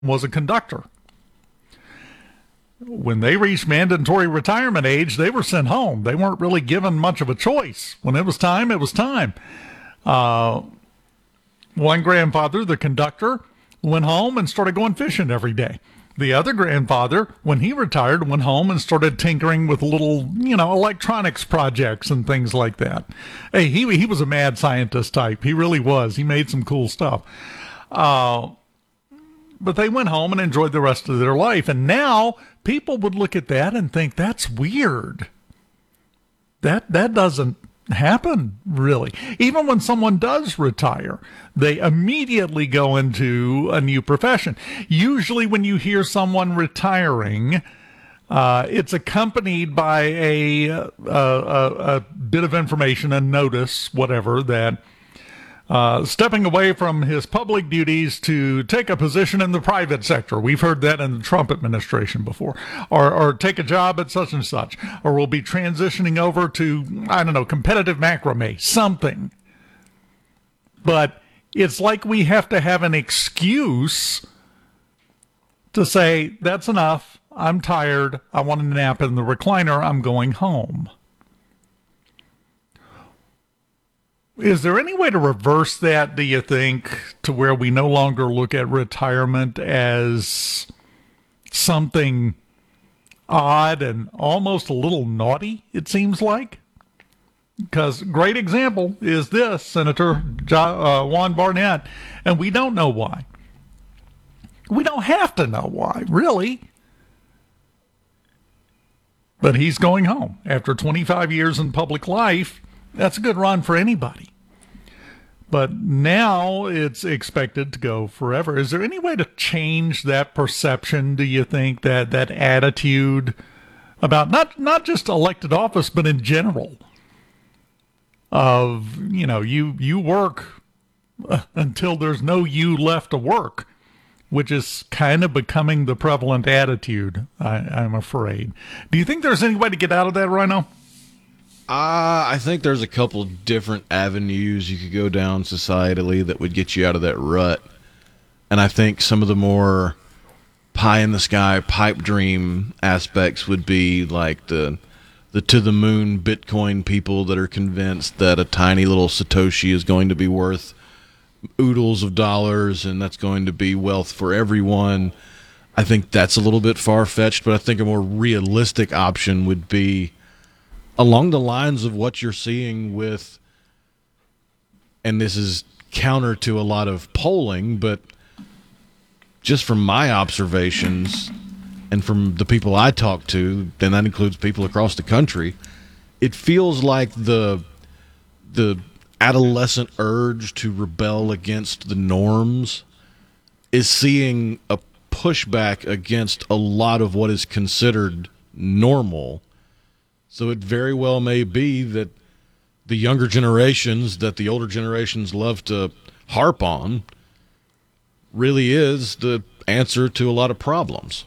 was a conductor. When they reached mandatory retirement age, they were sent home. They weren't really given much of a choice. When it was time, it was time. One grandfather, the conductor, went home and started going fishing every day. The other grandfather, when he retired, went home and started tinkering with little, electronics projects and things like that. Hey, he was a mad scientist type. He really was. He made some cool stuff. But they went home and enjoyed the rest of their life. And now people would look at that and think that's weird. That doesn't happen, really. Even when someone does retire, they immediately go into a new profession. Usually when you hear someone retiring, it's accompanied by a bit of information, a notice, whatever, that stepping away from his public duties to take a position in the private sector. We've heard that in the Trump administration before. Or take a job at such and such. Or we'll be transitioning over to, competitive macrame, something. But it's like we have to have an excuse to say, that's enough. I'm tired. I want a nap in the recliner. I'm going home. Is there any way to reverse that, do you think, to where we no longer look at retirement as something odd and almost a little naughty, it seems like? Because great example is this, Senator Juan Barnett, and we don't know why. We don't have to know why, really. But he's going home. After 25 years in public life, that's a good run for anybody. But now it's expected to go forever. Is there any way to change that perception, do you think, that attitude about not just elected office, but in general of, you work until there's no you left to work, which is kind of becoming the prevalent attitude, I'm afraid. Do you think there's any way to get out of that, Rhino? I think there's a couple different avenues you could go down societally that would get you out of that rut. And I think some of the more pie-in-the-sky pipe dream aspects would be like the to-the-moon Bitcoin people that are convinced that a tiny little Satoshi is going to be worth oodles of dollars and that's going to be wealth for everyone. I think that's a little bit far-fetched, but I think a more realistic option would be along the lines of what you're seeing with, and this is counter to a lot of polling, but just from my observations and from the people I talk to, and that includes people across the country, it feels like the adolescent urge to rebel against the norms is seeing a pushback against a lot of what is considered normal. So it very well may be that the younger generations that the older generations love to harp on really is the answer to a lot of problems.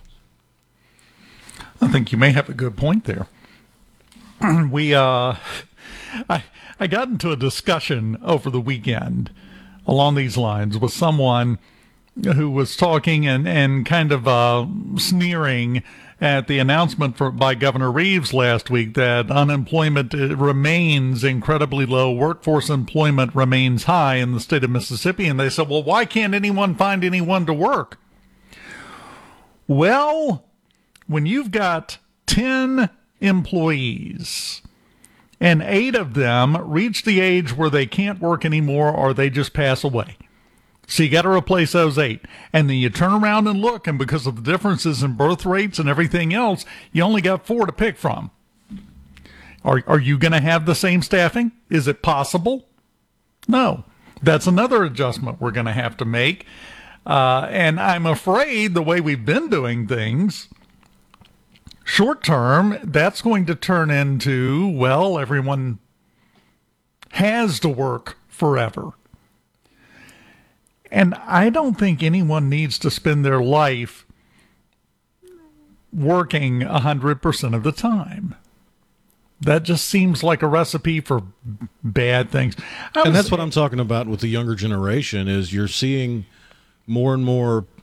I think you may have a good point there. I got into a discussion over the weekend along these lines with someone who was talking and kind of sneering at the announcement by Governor Reeves last week that unemployment remains incredibly low, workforce employment remains high in the state of Mississippi. And they said, well, why can't anyone find anyone to work? Well, when you've got 10 employees and 8 of them reach the age where they can't work anymore or they just pass away, so you got to replace those 8. And then you turn around and look, and because of the differences in birth rates and everything else, you only got 4 to pick from. Are you going to have the same staffing? Is it possible? No. That's another adjustment we're going to have to make. And I'm afraid the way we've been doing things, short term, that's going to turn into, well, everyone has to work forever. And I don't think anyone needs to spend their life working 100% of the time. That just seems like a recipe for bad things. And that's what I'm talking about with the younger generation is you're seeing more and more